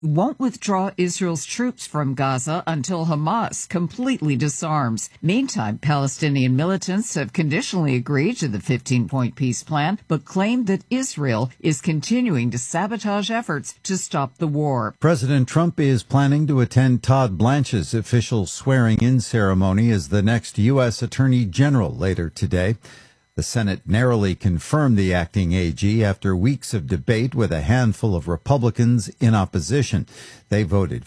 won't withdraw Israel's troops from Gaza until Hamas completely disarms. Meantime, Palestinian militants have conditionally agreed to the 15-point peace plan, but claim that Israel is continuing to sabotage efforts to stop the war. President Trump is planning to attend Todd Blanche's official swearing-in ceremony as the next U.S. Attorney General later today. The Senate narrowly confirmed the acting AG after weeks of debate with a handful of Republicans in opposition. They voted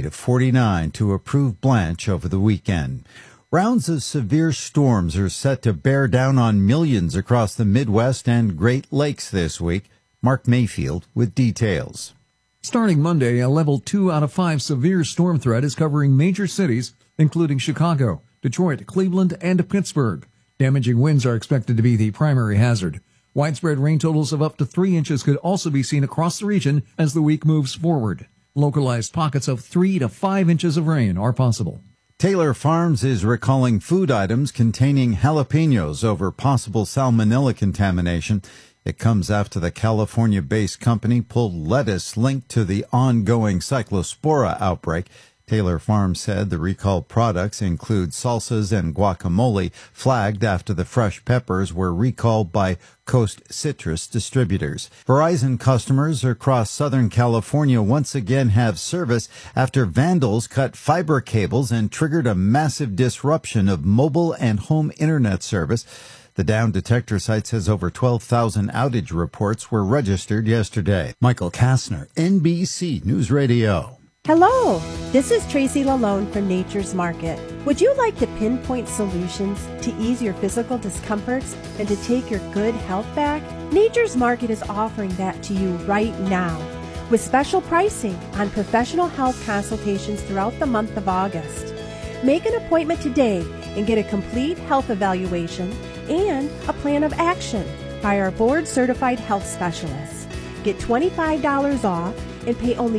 50-49 to approve Blanche over the weekend. Rounds of severe storms are set to bear down on millions across the Midwest and Great Lakes this week. Mark Mayfield with details. Starting Monday, a level 2 out of 5 severe storm threat is covering major cities, including Chicago, Detroit, Cleveland, and Pittsburgh. Damaging winds are expected to be the primary hazard. Widespread rain totals of up to 3 inches could also be seen across the region as the week moves forward. Localized pockets of 3 to 5 inches of rain are possible. Taylor Farms is recalling food items containing jalapenos over possible salmonella contamination. It comes after the California-based company pulled lettuce linked to the ongoing Cyclospora outbreak. Taylor Farms said the recalled products include salsas and guacamole, flagged after the fresh peppers were recalled by Coast Citrus distributors. Verizon customers across Southern California once again have service after vandals cut fiber cables and triggered a massive disruption of mobile and home internet service. The Down Detector site says over 12,000 outage reports were registered yesterday. Michael Kastner, NBC News Radio. Hello, this is Tracy Lalone from Nature's Market. Would you like to pinpoint solutions to ease your physical discomforts and to take your good health back? Nature's Market is offering that to you right now with special pricing on professional health consultations throughout the month of August. Make an appointment today and get a complete health evaluation and a plan of action by our board-certified health specialists. Get $25 off and pay only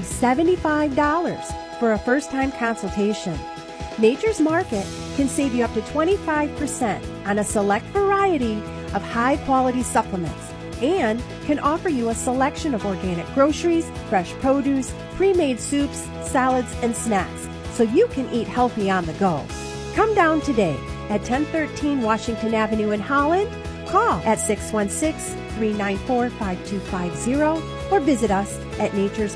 $75 for a first-time consultation. Nature's Market can save you up to 25% on a select variety of high-quality supplements and can offer you a selection of organic groceries, fresh produce, pre-made soups, salads, and snacks so you can eat healthy on the go. Come down today at 1013 Washington Avenue in Holland. Call at 616-394-5250 or visit us at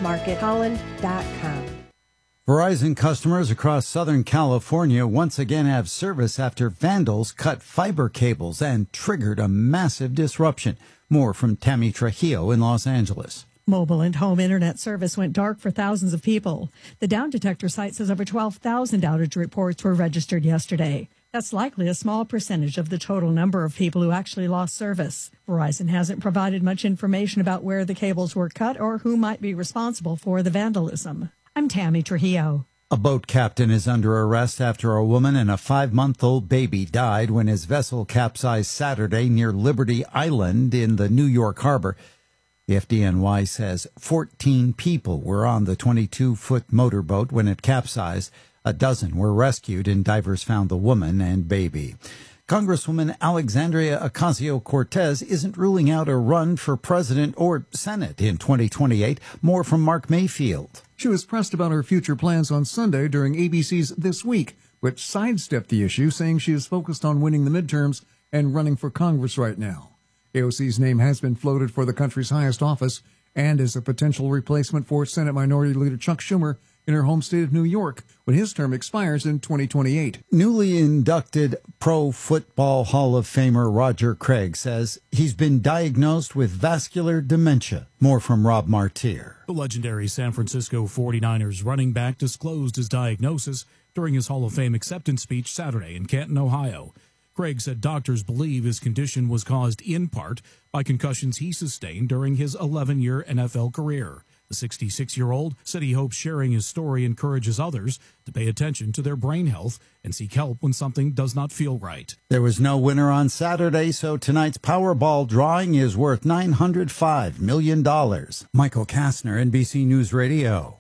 naturesmarketholland.com. Verizon customers across Southern California once again have service after vandals cut fiber cables and triggered a massive disruption. More from Tammy Trujillo in Los Angeles. Mobile and home internet service went dark for thousands of people. The Down Detector site says over 12,000 outage reports were registered yesterday. That's likely a small percentage of the total number of people who actually lost service. Verizon hasn't provided much information about where the cables were cut or who might be responsible for the vandalism. I'm Tammy Trujillo. A boat captain is under arrest after a woman and a 5-month-old baby died when his vessel capsized Saturday near Liberty Island in the New York harbor. The FDNY says 14 people were on the 22-foot motorboat when it capsized. A dozen were rescued and divers found the woman and baby. Congresswoman Alexandria Ocasio-Cortez isn't ruling out a run for president or Senate in 2028. More from Mark Mayfield. She was pressed about her future plans on Sunday during ABC's This Week, which sidestepped the issue, saying she is focused on winning the midterms and running for Congress right now. AOC's name has been floated for the country's highest office and as a potential replacement for Senate Minority Leader Chuck Schumer in her home state of New York when his term expires in 2028. Newly inducted Pro Football Hall of Famer Roger Craig says he's been diagnosed with vascular dementia. More from Rob Martier. The legendary San Francisco 49ers running back disclosed his diagnosis during his Hall of Fame acceptance speech Saturday in Canton, Ohio. Craig said doctors believe his condition was caused in part by concussions he sustained during his 11-year NFL career. The 66-year-old said he hopes sharing his story encourages others to pay attention to their brain health and seek help when something does not feel right. There was no winner on Saturday, so tonight's Powerball drawing is worth $905 million. Michael Kastner, NBC News Radio.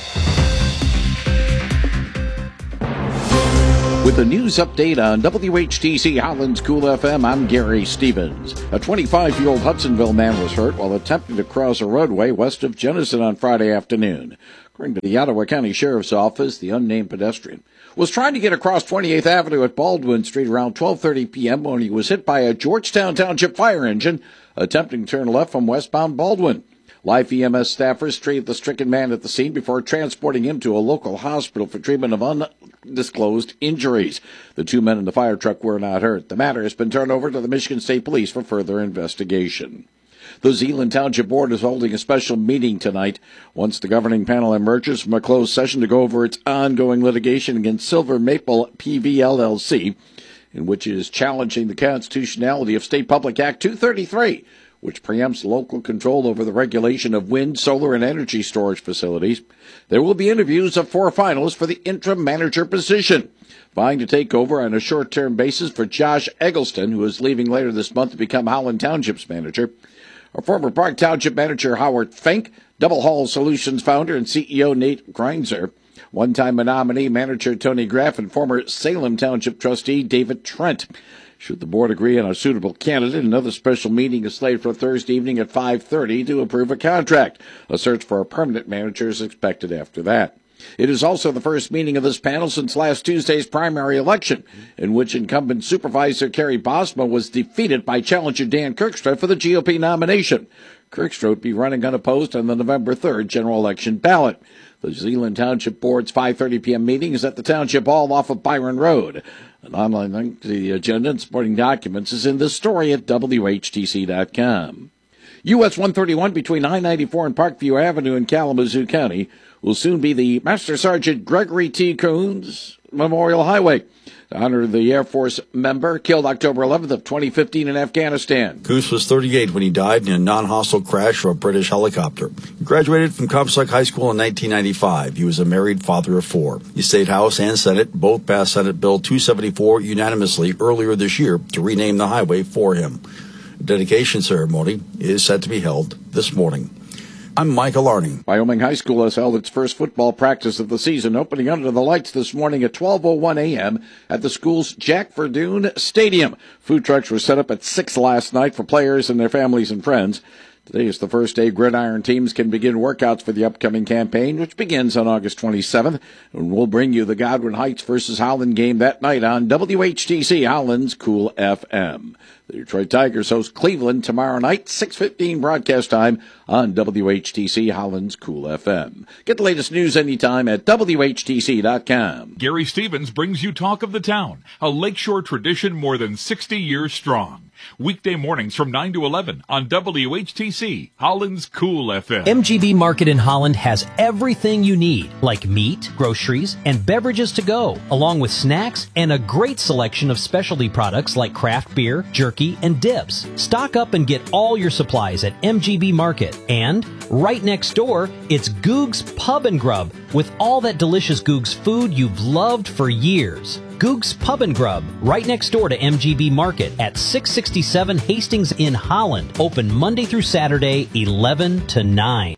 With a news update on WHTC Holland's Cool FM, I'm Gary Stevens. A 25-year-old Hudsonville man was hurt while attempting to cross a roadway west of Jenison on Friday afternoon. According to the Ottawa County Sheriff's Office, the unnamed pedestrian was trying to get across 28th Avenue at Baldwin Street around 12:30 p.m. when he was hit by a Georgetown Township fire engine attempting to turn left from westbound Baldwin. Life EMS staffers treated the stricken man at the scene before transporting him to a local hospital for treatment of undisclosed injuries. The two men in the fire truck were not hurt. The matter has been turned over to the Michigan State Police for further investigation. The Zeeland Township Board is holding a special meeting tonight once the governing panel emerges from a closed session to go over its ongoing litigation against Silver Maple PV LLC, in which it is challenging the constitutionality of State Public Act 233, which preempts local control over the regulation of wind, solar, and energy storage facilities. There will be interviews of 4 finalists for the interim manager position, vying to take over on a short-term basis for Josh Eggleston, who is leaving later this month to become Holland Township's manager. Our former Park Township manager Howard Fink, Double Hall Solutions founder and CEO Nate Greinzer, one-time nominee manager Tony Graff, and former Salem Township trustee David Trent. Should the board agree on a suitable candidate, another special meeting is slated for Thursday evening at 5:30 to approve a contract. A search for a permanent manager is expected after that. It is also the first meeting of this panel since last Tuesday's primary election, in which incumbent Supervisor Kerry Bosma was defeated by challenger Dan Kirkstra for the GOP nomination. Kirkstra would be running unopposed on the November 3rd general election ballot. The Zeeland Township Board's 5:30 p.m. meeting is at the Township Hall off of Byron Road. An online link to the agenda and supporting documents is in this story at WHTC.com. US 131 between I-94 and Parkview Avenue in Kalamazoo County will soon be the Master Sergeant Gregory T. Coons Memorial Highway to honor the Air Force member killed October 11th of 2015 in Afghanistan. Coons was 38 when he died in a non-hostile crash of a British helicopter. He graduated from Comstock High School in 1995. He was a married father of 4. The State House and Senate both passed Senate Bill 274 unanimously earlier this year to rename the highway for him. A dedication ceremony is set to be held this morning. I'm Michael Arning. Wyoming High School has held its first football practice of the season, opening under the lights this morning at 12:01 a.m. at the school's Jack Verdun Stadium. Food trucks were set up at 6 last night for players and their families and friends. Today is the first day Gridiron teams can begin workouts for the upcoming campaign, which begins on August 27th. And we'll bring you the Godwin Heights versus Howland game that night on WHTC Howland's Cool FM. The Detroit Tigers host Cleveland tomorrow night, 6:15 broadcast time on WHTC Howland's Cool FM. Get the latest news anytime at WHTC.com. Gary Stevens brings you Talk of the Town, a Lakeshore tradition more than 60 years strong. Weekday mornings from 9 to 11 on WHTC, Holland's Cool FM. MGB Market in Holland has everything you need, like meat, groceries, and beverages to go, along with snacks and a great selection of specialty products like craft beer, jerky, and dips. Stock up and get all your supplies at MGB Market. And right next door, it's Goog's Pub and Grub, with all that delicious Goog's food you've loved for years. Goog's Pub and Grub, right next door to MGB Market at 667 Hastings in Holland. Open Monday through Saturday, 11 to 9.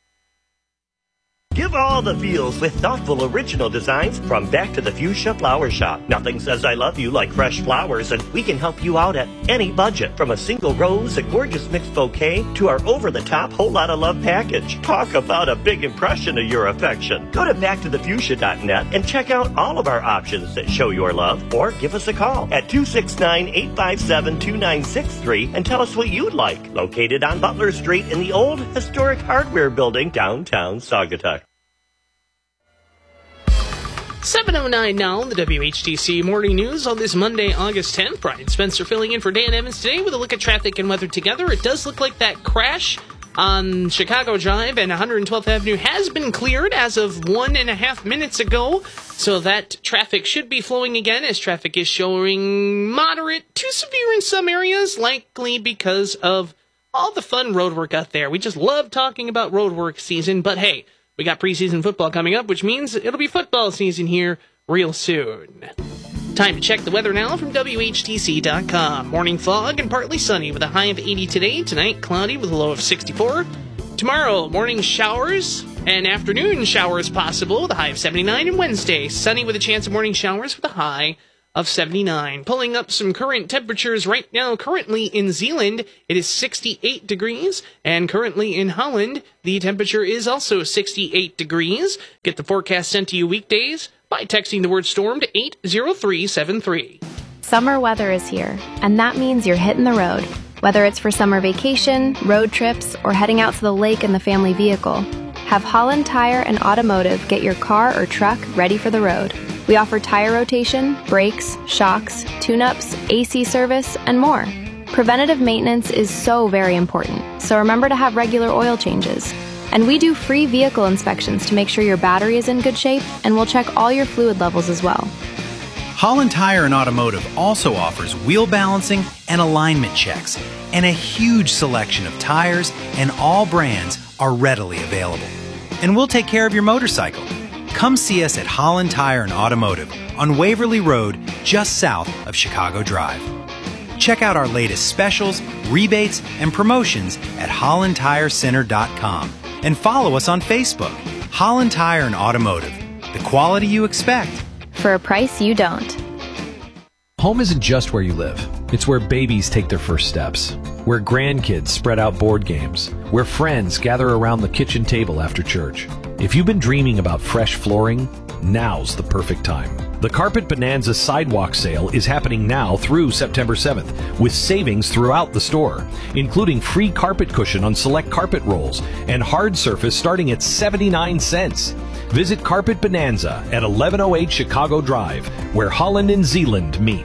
Give all the feels with thoughtful original designs from Back to the Fuchsia Flower Shop. Nothing says I love you like fresh flowers, and we can help you out at any budget. From a single rose, a gorgeous mixed bouquet, to our over-the-top whole lot of love package. Talk about a big impression of your affection. Go to backtothefuchsia.net and check out all of our options that show your love, or give us a call at 269-857-2963 and tell us what you'd like. Located on Butler Street in the old historic hardware building downtown Saugatuck. 7:09 now, the WHTC Morning News on this Monday, August 10th. Brian Spencer filling in for Dan Evans today with a look at traffic and weather together. It does look like that crash on Chicago Drive and 112th Avenue has been cleared as of 1.5 minutes ago. So that traffic should be flowing again, as traffic is showing moderate to severe in some areas, likely because of all the fun road work out there. We just love talking about road work season, but hey, we got preseason football coming up, which means it'll be football season here real soon. Time to check the weather now from WHTC.com. Morning fog and partly sunny with a high of 80 today. Tonight, cloudy with a low of 64. Tomorrow, morning showers and afternoon showers possible with a high of 79. And Wednesday, sunny with a chance of morning showers with a high of 79. Pulling up some current temperatures right now. Currently in Zeeland, it is 68 degrees. And currently in Holland, the temperature is also 68 degrees. Get the forecast sent to you weekdays by texting the word storm to 80373. Summer weather is here, and that means you're hitting the road. Whether it's for summer vacation, road trips, or heading out to the lake in the family vehicle, have Holland Tire and Automotive get your car or truck ready for the road. We offer tire rotation, brakes, shocks, tune-ups, AC service, and more. Preventative maintenance is so very important, so remember to have regular oil changes. And we do free vehicle inspections to make sure your battery is in good shape, and we'll check all your fluid levels as well. Holland Tire and Automotive also offers wheel balancing and alignment checks, and a huge selection of tires, and all brands are readily available. And we'll take care of your motorcycle. Come see us at Holland Tire and Automotive on Waverly Road, just south of Chicago Drive. Check out our latest specials, rebates, and promotions at hollandtirecenter.com and follow us on Facebook. Holland Tire and Automotive, the quality you expect for a price you don't. Home isn't just where you live. It's where babies take their first steps, where grandkids spread out board games, where friends gather around the kitchen table after church. If you've been dreaming about fresh flooring, now's the perfect time. The Carpet Bonanza Sidewalk Sale is happening now through September 7th, with savings throughout the store, including free carpet cushion on select carpet rolls and hard surface starting at 79 cents. Visit Carpet Bonanza at 1108 Chicago Drive, where Holland and Zeeland meet.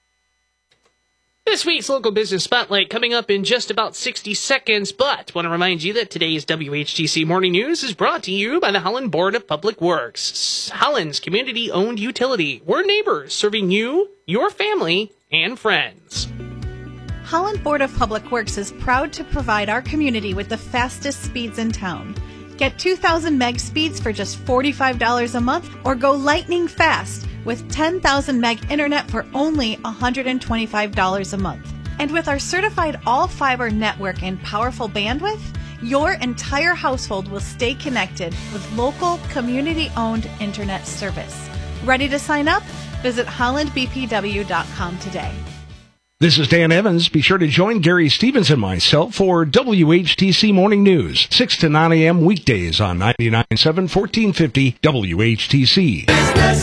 This week's Local Business Spotlight coming up in just about 60 seconds, but want to remind you that today's WHTC Morning News is brought to you by the Holland Board of Public Works, Holland's community-owned utility. We're neighbors serving you, your family, and friends. Holland Board of Public Works is proud to provide our community with the fastest speeds in town. Get 2,000 meg speeds for just $45 a month, or go lightning fast with 10,000 meg internet for only $125 a month. And with our certified all-fiber network and powerful bandwidth, your entire household will stay connected with local, community-owned internet service. Ready to sign up? Visit hollandbpw.com today. This is Dan Evans. Be sure to join Gary Stevens and myself for WHTC Morning News, 6 to 9 a.m. weekdays on 99.7, 1450 WHTC. Business.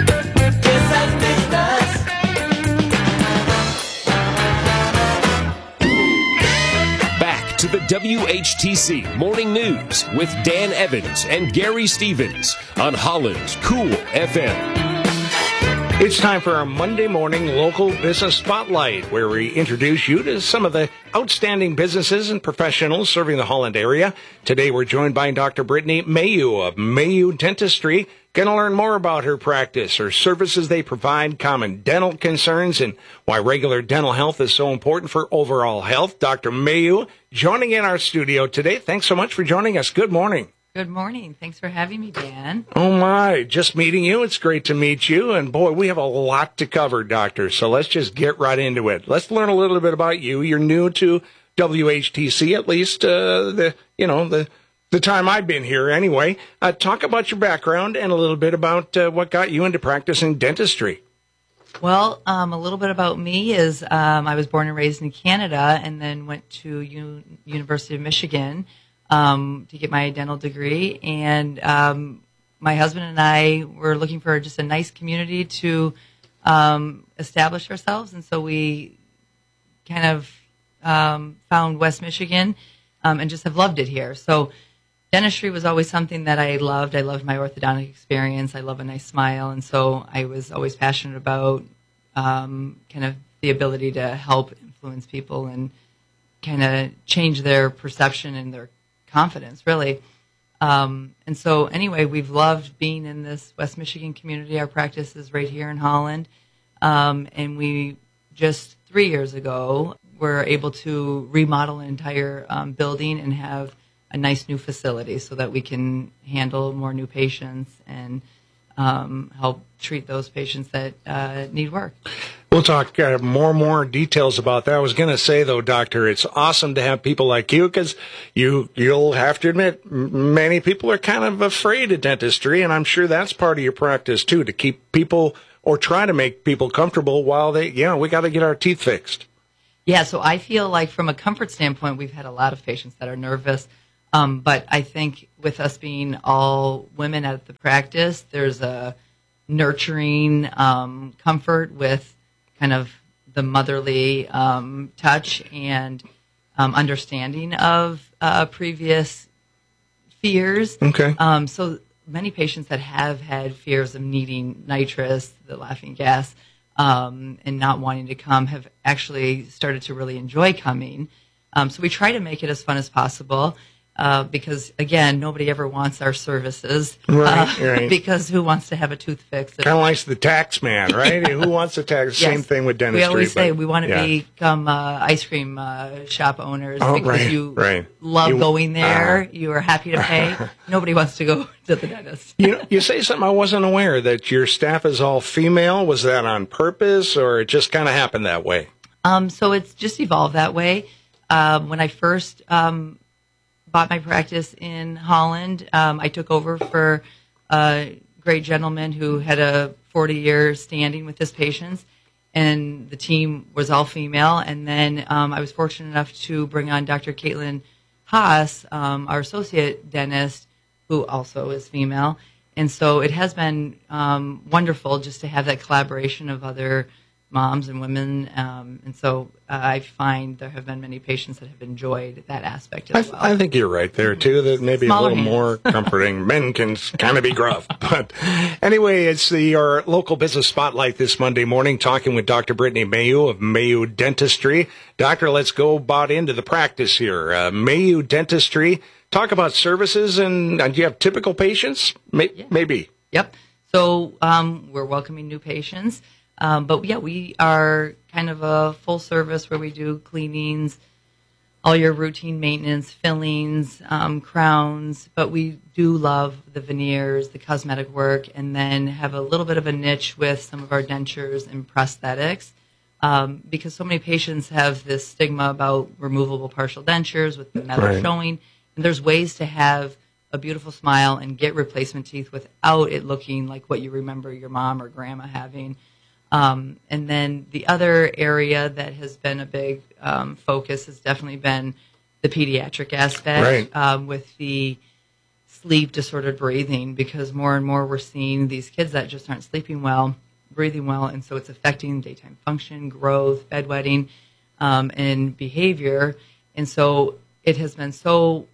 Back to the WHTC Morning News with Dan Evans and Gary Stevens on Holland's Cool FM. It's time for our Monday morning local business spotlight, where we introduce you to some of the outstanding businesses and professionals serving the Holland area. Today we're joined by Dr. Brittany Mayu of Mayu Dentistry. Going to learn more about her practice, her services they provide, common dental concerns, and why regular dental health is so important for overall health. Dr. Mayu joining in our studio today. Thanks so much for joining us. Good morning. Good morning. Thanks for having me, Dan. Oh, my. Just meeting you. It's great to meet you. And, boy, we have a lot to cover, Doctor. So let's just get right into it. Let's learn a little bit about you. You're new to WHTC, at least the time I've been here anyway. Talk about your background and a little bit about what got you into practicing dentistry. Well, a little bit about me is I was born and raised in Canada and then went to University of Michigan to get my dental degree, and my husband and I were looking for just a nice community to establish ourselves, and so we kind of found West Michigan and just have loved it here. So dentistry was always something that I loved. I loved my orthodontic experience. I love a nice smile, and so I was always passionate about kind of the ability to help influence people and kind of change their perception and their confidence, really. And so anyway, we've loved being in this West Michigan community. Our practice is right here in Holland. And we just 3 years ago were able to remodel an entire building and have a nice new facility so that we can handle more new patients and help treat those patients that need work. We'll talk more details about that. I was going to say, though, Doctor, it's awesome to have people like you, because you'll have to admit many people are kind of afraid of dentistry, and I'm sure that's part of your practice, too, to keep people or try to make people comfortable while we got to get our teeth fixed. Yeah, so I feel like from a comfort standpoint, we've had a lot of patients that are nervous. But I think with us being all women at the practice, there's a nurturing comfort with kind of the motherly touch and understanding of previous fears. Okay. So many patients that have had fears of needing nitrous, the laughing gas, and not wanting to come have actually started to really enjoy coming. So we try to make it as fun as possible. Because, again, nobody ever wants our services. Right. Because who wants to have a tooth fixed? Kind of like the tax man, right? Who wants to tax? Yes. Same thing with dentistry. We always say we want to become ice cream shop owners because you love going there. You are happy to pay. Nobody wants to go to the dentist. You say something I wasn't aware, that your staff is all female. Was that on purpose, or it just kind of happened that way? So it's just evolved that way. When I first bought my practice in Holland, I took over for a great gentleman who had a 40-year standing with his patients, and the team was all female. And then I was fortunate enough to bring on Dr. Caitlin Haas, our associate dentist, who also is female. And so it has been wonderful just to have that collaboration of other moms and women, and so I find there have been many patients that have enjoyed that aspect as well. I think you're right there, too, that maybe Smaller a little more comforting. Men can kind of be gruff. But anyway, it's our local business spotlight this Monday morning, talking with Dr. Brittany Mayu of Mayu Dentistry. Doctor, let's go about into the practice here. Mayu Dentistry, talk about services, and do you have typical patients? Maybe. Yep. So we're welcoming new patients. But yeah, we are kind of a full service where we do cleanings, all your routine maintenance, fillings, crowns, but we do love the veneers, the cosmetic work, and then have a little bit of a niche with some of our dentures and prosthetics, because so many patients have this stigma about removable partial dentures with the metal showing, and there's ways to have a beautiful smile and get replacement teeth without it looking like what you remember your mom or grandma having. And then the other area that has been a big focus has definitely been the pediatric aspect, with the sleep disordered breathing, because more and more we're seeing these kids that just aren't sleeping well, breathing well, and so it's affecting daytime function, growth, bedwetting, and behavior. And so it has been so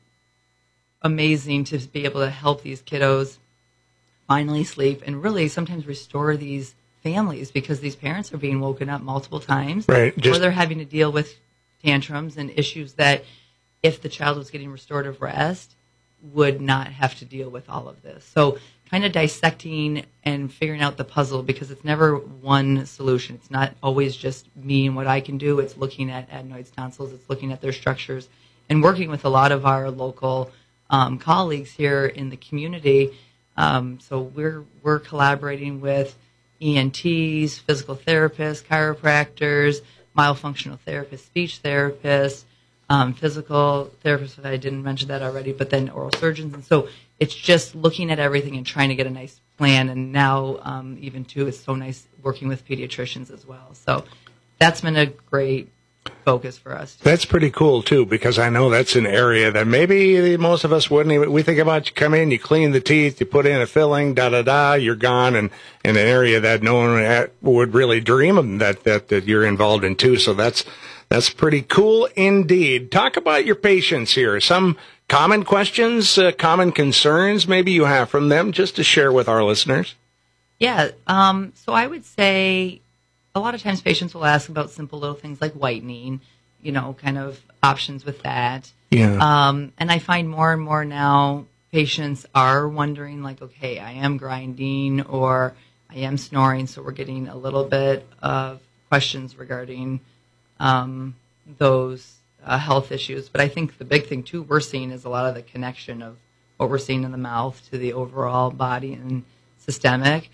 amazing to be able to help these kiddos finally sleep and really sometimes restore these families, because these parents are being woken up multiple times, or they're having to deal with tantrums and issues that if the child was getting restorative rest would not have to deal with all of this. So kind of dissecting and figuring out the puzzle, because it's never one solution. It's not always just me and what I can do. It's looking at adenoids, tonsils, it's looking at their structures, and working with a lot of our local colleagues here in the community. So we're collaborating with ENTs, physical therapists, chiropractors, myofunctional therapists, speech therapists, physical therapists, I didn't mention that already, but then oral surgeons. And so it's just looking at everything and trying to get a nice plan. And now even too, it's so nice working with pediatricians as well. So that's been a great focus for us. That's pretty cool, too, because I know that's an area that maybe most of us wouldn't even. We think about, you come in, you clean the teeth, you put in a filling, you're gone, and in an area that no one would really dream of that you're involved in, too. So that's pretty cool indeed. Talk about your patients here. Some common questions, common concerns maybe you have from them, just to share with our listeners. Yeah, so I would say a lot of times patients will ask about simple little things like whitening, kind of options with that. Yeah. And I find more and more now patients are wondering, like, okay, I am grinding or I am snoring, so we're getting a little bit of questions regarding those health issues. But I think the big thing, too, we're seeing is a lot of the connection of what we're seeing in the mouth to the overall body and systemic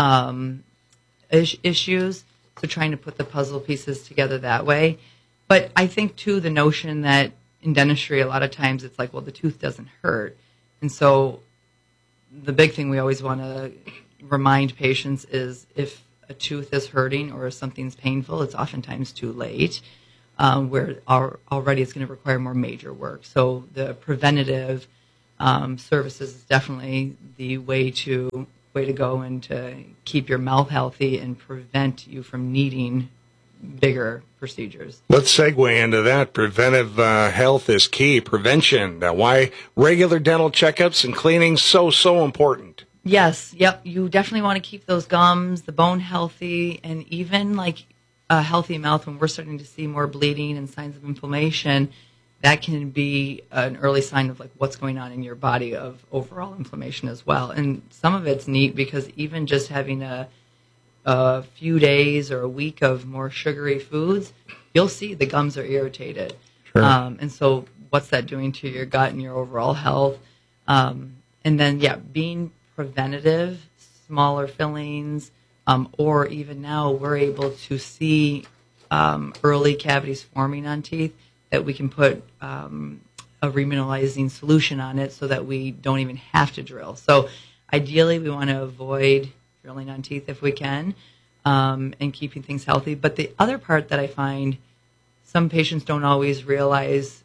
issues. So trying to put the puzzle pieces together that way. But I think, too, the notion that in dentistry, a lot of times it's like, well, the tooth doesn't hurt. And so the big thing we always want to remind patients is if a tooth is hurting or something's painful, it's oftentimes too late, where already it's going to require more major work. So the preventative services is definitely the way to go and to keep your mouth healthy and prevent you from needing bigger procedures. Let's segue into that. Preventive health is key. Prevention. Why regular dental checkups and cleaning so important? Yes. Yep. You definitely want to keep those gums, the bone healthy, and even like a healthy mouth. When we're starting to see more bleeding and signs of inflammation, that can be an early sign of like what's going on in your body of overall inflammation as well. And some of it's neat because even just having a few days or a week of more sugary foods, you'll see the gums are irritated. Sure. And so what's that doing to your gut and your overall health? And then, being preventative, smaller fillings, or even now we're able to see early cavities forming on teeth that we can put a remineralizing solution on it so that we don't even have to drill. So ideally we want to avoid drilling on teeth if we can, and keeping things healthy. But the other part that I find some patients don't always realize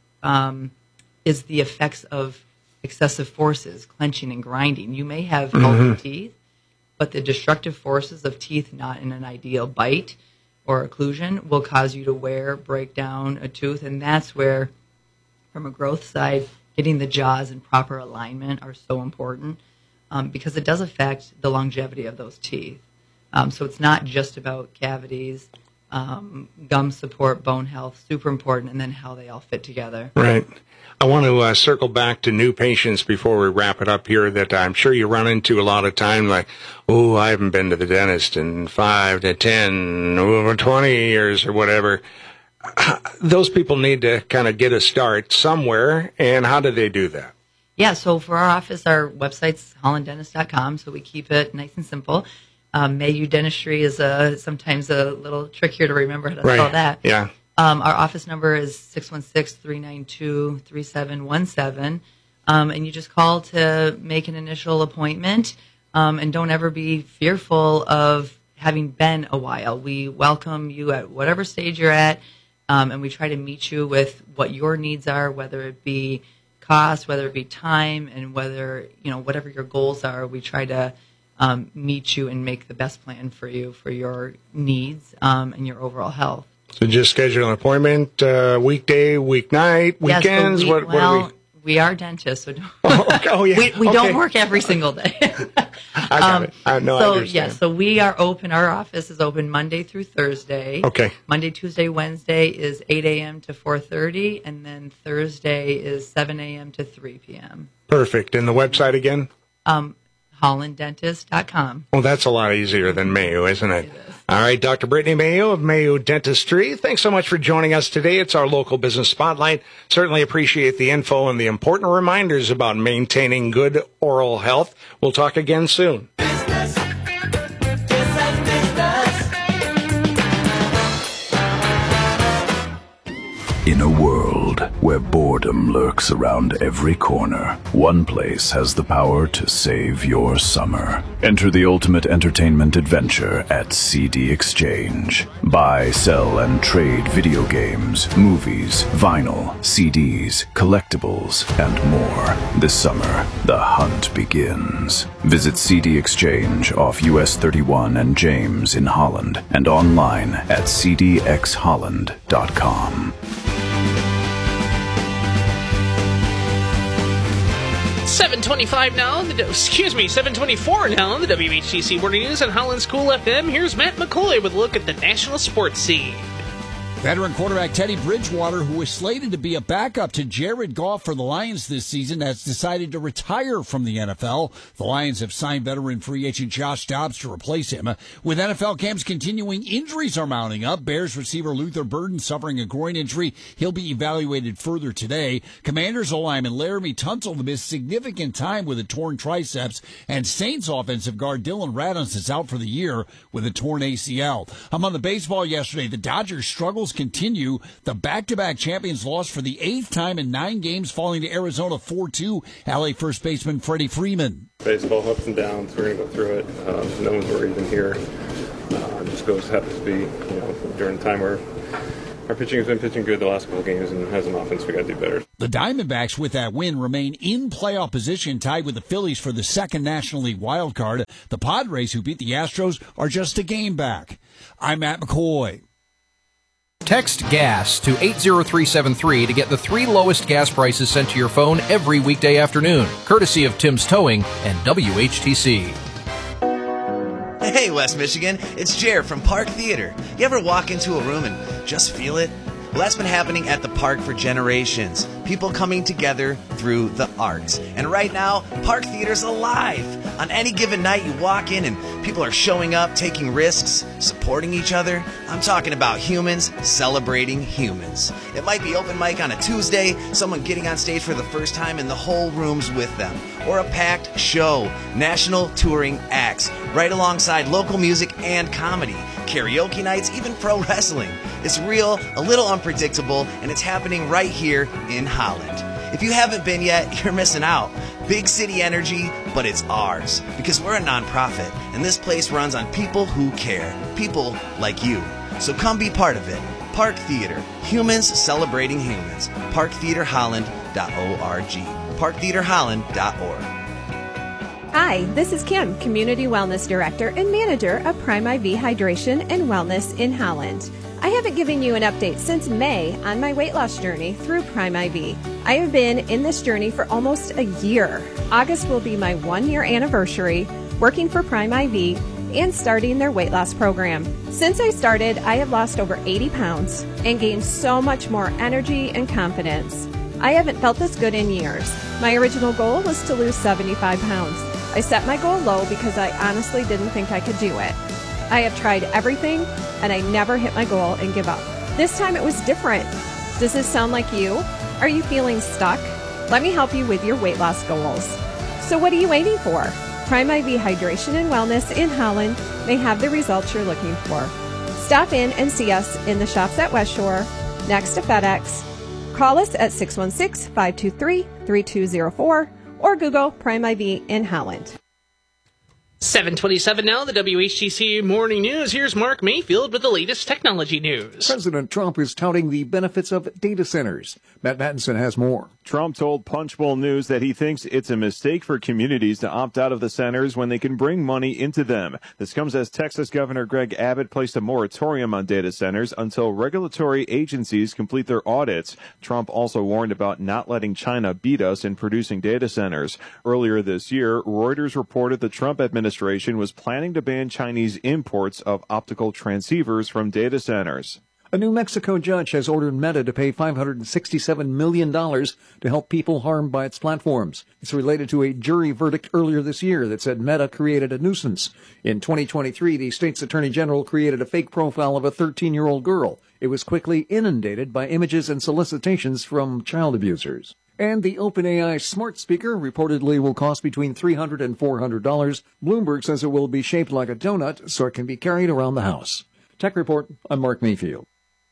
is the effects of excessive forces, clenching and grinding. You may have healthy teeth, but the destructive forces of teeth not in an ideal bite or occlusion will cause you to wear, break down a tooth. And that's where, from a growth side, getting the jaws in proper alignment are so important. Because it does affect the longevity of those teeth. So it's not just about cavities, gum support, bone health, super important, and then how they all fit together. Right. I want to circle back to new patients before we wrap it up here that I'm sure you run into a lot of time, like, oh, I haven't been to the dentist in 5 to 10 or 20 years or whatever. Those people need to kind of get a start somewhere, and how do they do that? Yeah, so for our office, our website's hollanddentist.com, so we keep it nice and simple. Mayu Dentistry is sometimes a little trickier to remember how to spell that. Yeah. Our office number is 616-392-3717, and you just call to make an initial appointment, and don't ever be fearful of having been a while. We welcome you at whatever stage you're at, and we try to meet you with what your needs are, whether it be cost, whether it be time, and whether, whatever your goals are, we try to meet you and make the best plan for you for your needs and your overall health. So just schedule an appointment, weekday, weeknight, weekends? Yeah, we are dentists, so we don't work every single day. I got it. I understand. So we are open. Our office is open Monday through Thursday. Okay. Monday, Tuesday, Wednesday is 8 a.m. to 4:30, and then Thursday is 7 a.m. to 3 p.m. Perfect. And the website again? hollanddentist.com. Well, that's a lot easier than Mayo, isn't it? It is. All right, Dr. Brittany Mayo of Mayo Dentistry, thanks so much for joining us today. It's our local business spotlight. Certainly appreciate the info and the important reminders about maintaining good oral health. We'll talk again soon. In a world where boredom lurks around every corner, one place has the power to save your summer. Enter the ultimate entertainment adventure at CD Exchange. Buy, sell, and trade video games, movies, vinyl, CDs, collectibles, and more. This summer, the hunt begins. Visit CD Exchange off US 31 and James in Holland and online at cdxholland.com. 7:25 now. 7:24 now on the WHTC Morning News on Holland's Cool FM. Here's Matt McCoy with a look at the national sports scene. Veteran quarterback Teddy Bridgewater, who was slated to be a backup to Jared Goff for the Lions this season, has decided to retire from the NFL. The Lions have signed veteran free agent Josh Dobbs to replace him. With NFL camps continuing, injuries are mounting up. Bears receiver Luther Burden suffering a groin injury. He'll be evaluated further today. Commanders O-lineman Laramie Tunsil missed significant time with a torn triceps. And Saints offensive guard Dylan Radunz is out for the year with a torn ACL. On the baseball yesterday, the Dodgers' struggles continue. The back-to-back champions lost for the 8th time in 9 games, falling to Arizona 4-2. LA first baseman Freddie Freeman. Baseball ups and downs. We're going to go through it. No one's worried in here. Mexico just happens to be, during a time where our pitching has been pitching good the last couple of games, and as an offense, we got to do better. The Diamondbacks, with that win, remain in playoff position, tied with the Phillies for the second National League wild card. The Padres, who beat the Astros, are just a game back. I'm Matt McCoy. Text GAS to 80373 to get the 3 lowest gas prices sent to your phone every weekday afternoon, courtesy of Tim's Towing and WHTC. Hey, West Michigan, it's Jared from Park Theater. You ever walk into a room and just feel it? Well, that's been happening at the park for generations. People coming together through the arts. And right now, Park Theater's alive. On any given night, you walk in and people are showing up, taking risks, supporting each other. I'm talking about humans celebrating humans. It might be open mic on a Tuesday, someone getting on stage for the first time and the whole room's with them. Or a packed show, national touring acts, right alongside local music and comedy. Karaoke nights, even pro wrestling. It's real, a little unpredictable, and it's happening right here in Holland. If you haven't been yet, you're missing out. Big city energy, but it's ours. Because we're a nonprofit, and this place runs on people who care. People like you. So come be part of it. Park Theater. Humans celebrating humans. ParkTheaterHolland.org. ParkTheaterHolland.org. Hi, this is Kim, Community Wellness Director and Manager of Prime IV Hydration and Wellness in Holland. I haven't given you an update since May on my weight loss journey through Prime IV. I have been in this journey for almost a year. August will be my 1-year anniversary working for Prime IV and starting their weight loss program. Since I started, I have lost over 80 pounds and gained so much more energy and confidence. I haven't felt this good in years. My original goal was to lose 75 pounds. I set my goal low because I honestly didn't think I could do it. I have tried everything and I never hit my goal and give up. This time it was different. Does this sound like you? Are you feeling stuck? Let me help you with your weight loss goals. So what are you waiting for? Prime IV Hydration and Wellness in Holland may have the results you're looking for. Stop in and see us in the shops at West Shore, next to FedEx. Call us at 616-523-3204 or Google Prime IV in Holland. 7:27 now, the WHTC Morning News. Here's Mark Mayfield with the latest technology news. President Trump is touting the benefits of data centers. Matt Mattinson has more. Trump told Punchbowl News that he thinks it's a mistake for communities to opt out of the centers when they can bring money into them. This comes as Texas Governor Greg Abbott placed a moratorium on data centers until regulatory agencies complete their audits. Trump also warned about not letting China beat us in producing data centers. Earlier this year, Reuters reported the Trump administration was planning to ban Chinese imports of optical transceivers from data centers. A New Mexico judge has ordered Meta to pay $567 million to help people harmed by its platforms. It's related to a jury verdict earlier this year that said Meta created a nuisance. In 2023, the state's attorney general created a fake profile of a 13-year-old girl. It was quickly inundated by images and solicitations from child abusers. And the OpenAI smart speaker reportedly will cost between $300 and $400. Bloomberg says it will be shaped like a donut so it can be carried around the house. Tech Report, I'm Mark Mayfield.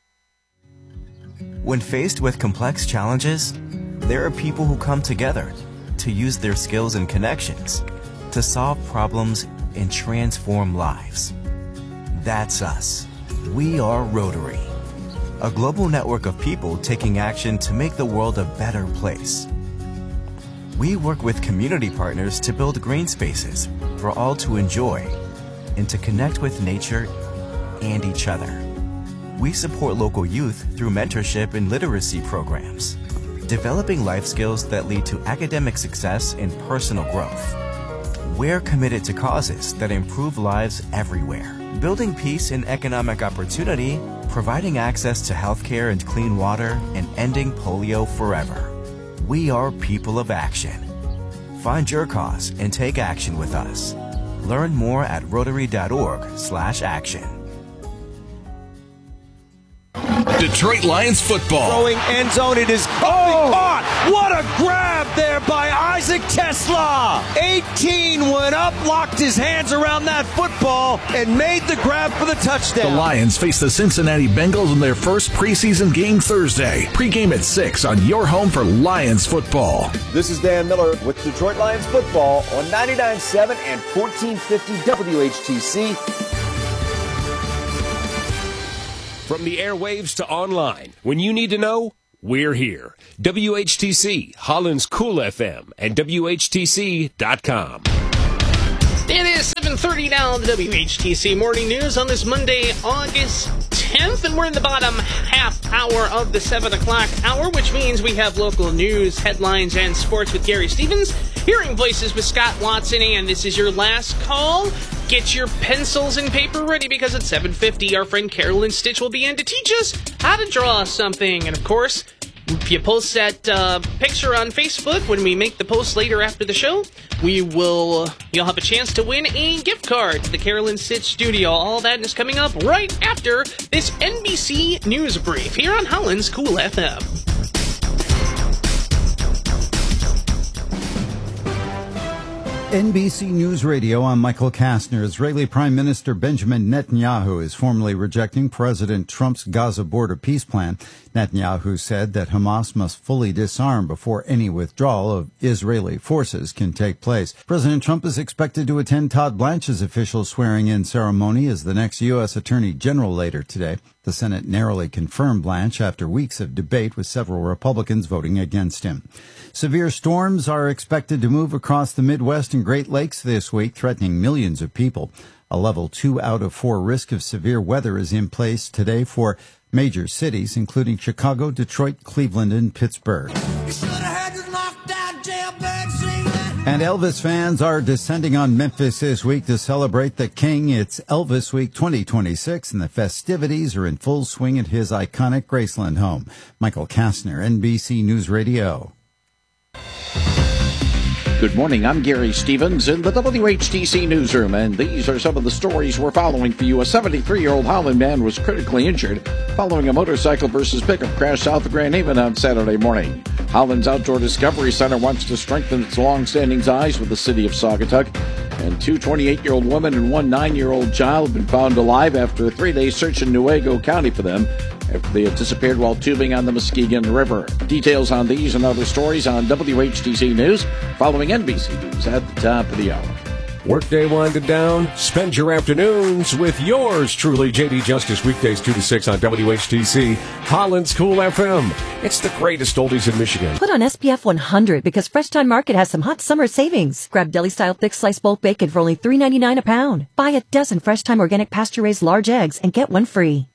When faced with complex challenges, there are people who come together to use their skills and connections to solve problems and transform lives. That's us. We are Rotary, a global network of people taking action to make the world a better place. We work with community partners to build green spaces for all to enjoy and to connect with nature and each other. We support local youth through mentorship and literacy programs, developing life skills that lead to academic success and personal growth. We're committed to causes that improve lives everywhere, building peace and economic opportunity, providing access to healthcare and clean water, and ending polio forever. We are people of action. Find your cause and take action with us. Learn more at Rotary.org/action. Detroit Lions football. Throwing end zone, it is caught. What a grab there by Isaac Tesla. 18 went up, locked his hands around that football, and made the grab for the touchdown. The Lions face the Cincinnati Bengals in their first preseason game Thursday. Pre-game at 6 on your home for Lions football. This is Dan Miller with Detroit Lions football on 99.7 and 1450 WHTC. From the airwaves to online, when you need to know, we're here. WHTC, Holland's Cool FM, and WHTC.com. It is 7:30 now on the WHTC Morning News on this Monday, August 10th, and we're in the bottom half hour of the 7 o'clock hour, which means we have local news, headlines, and sports with Gary Stevens, hearing voices with Scott Watson, and this is your last call. Get your pencils and paper ready because at 7:50, our friend Carolyn Stitch will be in to teach us how to draw something. And of course, if you post that picture on Facebook when we make the post later after the show, you'll have a chance to win a gift card to the Carolyn Stitch Studio. All that is coming up right after this NBC News Brief here on Holland's Cool FM. NBC News Radio, I'm Michael Kastner. Israeli Prime Minister Benjamin Netanyahu is formally rejecting President Trump's Gaza border peace plan. Netanyahu said that Hamas must fully disarm before any withdrawal of Israeli forces can take place. President Trump is expected to attend Todd Blanche's official swearing-in ceremony as the next U.S. Attorney General later today. The Senate narrowly confirmed Blanche after weeks of debate, with several Republicans voting against him. Severe storms are expected to move across the Midwest and Great Lakes this week, threatening millions of people. A level 2 out of 4 risk of severe weather is in place today for major cities, including Chicago, Detroit, Cleveland, and Pittsburgh. And Elvis fans are descending on Memphis this week to celebrate the King. It's Elvis Week 2026, and the festivities are in full swing at his iconic Graceland home. Michael Kastner, NBC News Radio. Good morning, I'm Gary Stevens in the WHTC newsroom, and these are some of the stories we're following for you. A 73-year-old Holland man was critically injured following a motorcycle versus pickup crash south of Grand Haven on Saturday morning. Holland's Outdoor Discovery Center wants to strengthen its long-standing ties with the city of Saugatuck, and 2 28-year-old women and 1 9-year-old child have been found alive after a 3-day search in Newaygo County for them after they had disappeared while tubing on the Muskegon River. Details on these and other stories on WHTC News following NBC News at the top of the hour. Workday winding down. Spend your afternoons with yours truly, J.D. Justice, weekdays 2 to 6 on WHTC, Holland's Cool FM. It's the greatest oldies in Michigan. Put on SPF 100 because Fresh Time Market has some hot summer savings. Grab deli-style thick slice bulk bacon for only $3.99 a pound. Buy a dozen Fresh Time organic pasture-raised large eggs and get one free.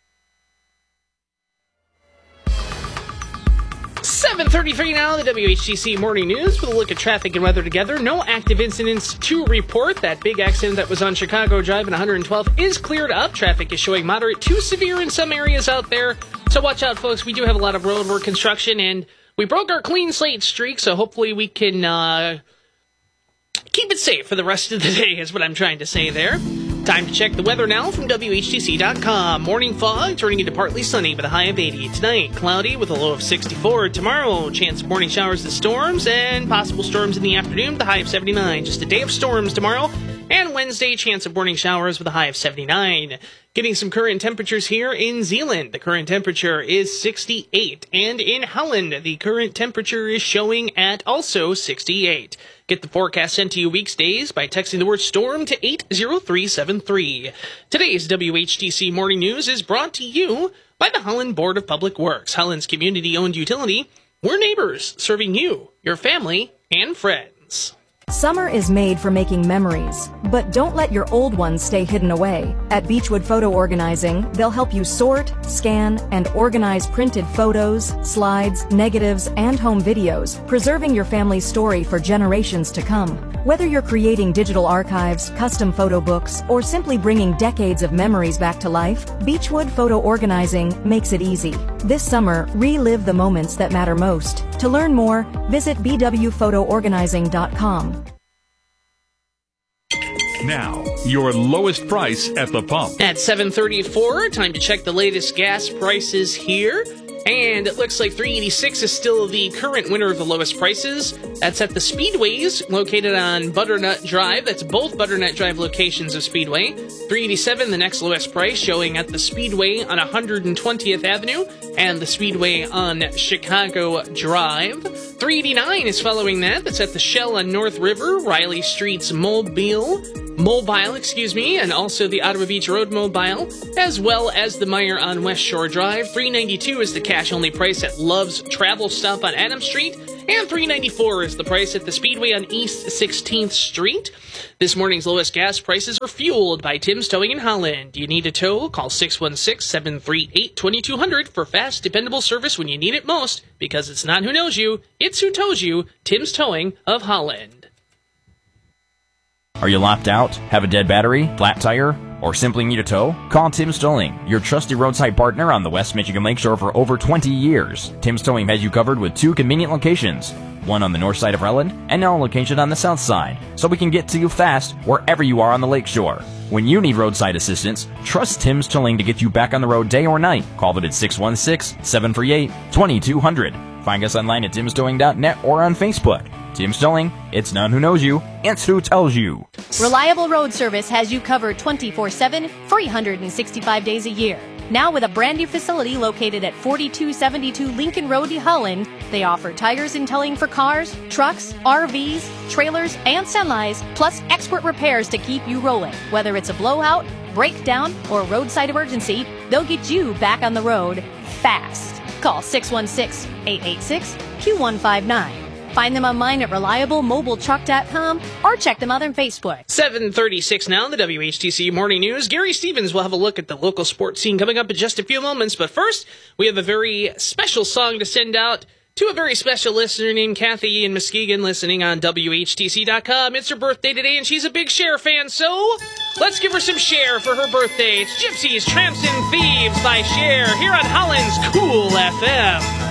7:33 now, the WHTC Morning News with a look at traffic and weather together. No active incidents to report. That big accident that was on Chicago Drive in 112th is cleared up. Traffic is showing moderate to severe in some areas out there. So watch out, folks. We do have a lot of road work construction, and we broke our clean slate streak, so hopefully we can keep it safe for the rest of the day is what I'm trying to say there. Time to check the weather now from WHTC.com. Morning fog turning into partly sunny with a high of 80. Tonight, cloudy with a low of 64. Tomorrow, chance of morning showers and storms and possible storms in the afternoon with a high of 79. Just a day of storms tomorrow. And Wednesday, chance of morning showers with a high of 79. Getting some current temperatures here in Zeeland. The current temperature is 68. And in Holland, the current temperature is showing at also 68. Get the forecast sent to you weekdays by texting the word STORM to 80373. Today's WHTC Morning News is brought to you by the Holland Board of Public Works, Holland's community-owned utility. We're neighbors, serving you, your family, and friends. Summer is made for making memories, but don't let your old ones stay hidden away. At Beechwood Photo Organizing, they'll help you sort, scan, and organize printed photos, slides, negatives, and home videos, preserving your family's story for generations to come. Whether you're creating digital archives, custom photo books, or simply bringing decades of memories back to life, Beechwood Photo Organizing makes it easy. This summer, relive the moments that matter most. To learn more, visit bwphotoorganizing.com. Now, your lowest price at the pump. At 7:34, time to check the latest gas prices here. And it looks like 386 is still the current winner of the lowest prices. That's at the Speedways located on Butternut Drive. That's both Butternut Drive locations of Speedway. 387, the next lowest price, showing at the Speedway on 120th Avenue and the Speedway on Chicago Drive. 389 is following that. That's at the Shell on North River, Riley Street's Mobile, and also the Ottawa Beach Road Mobile, as well as the Meyer on West Shore Drive. $392 is the cash-only price at Love's Travel Stop on Adams Street, and $394 is the price at the Speedway on East 16th Street. This morning's lowest gas prices are fueled by Tim's Towing in Holland. Do you need a tow? Call 616-738-2200 for fast, dependable service when you need it most, because it's not who knows you, it's who tows you. Tim's Towing of Holland. Are you locked out? Have a dead battery? Flat tire? Or simply need a tow? Call Tim's Towing, your trusty roadside partner on the West Michigan Lakeshore for over 20 years. Tim's Towing has you covered with 2 convenient locations, one on the north side of Relland and now a location on the south side, so we can get to you fast wherever you are on the lakeshore. When you need roadside assistance, trust Tim's Towing to get you back on the road day or night. Call them at 616-738-2200. Find us online at timstowing.net or on Facebook. Tim's Towing, it's not who knows you, it's who tells you. Reliable Road Service has you covered 24/7, 365 days a year. Now with a brand new facility located at 4272 Lincoln Road, Holland, they offer tires and towing for cars, trucks, RVs, trailers, and semis, plus expert repairs to keep you rolling. Whether it's a blowout, breakdown, or roadside emergency, they'll get you back on the road fast. Call 616-886-Q159. Find them online at reliablemobiletruck.com or check them out on Facebook. 7:36 now in the WHTC Morning News. Gary Stevens will have a look at the local sports scene coming up in just a few moments. But first, we have a very special song to send out to a very special listener named Kathy in Muskegon listening on WHTC.com. It's her birthday today, and she's a big Cher fan, so let's give her some Cher for her birthday. It's Gypsies, Tramps, and Thieves by Cher here on Holland's Cool FM.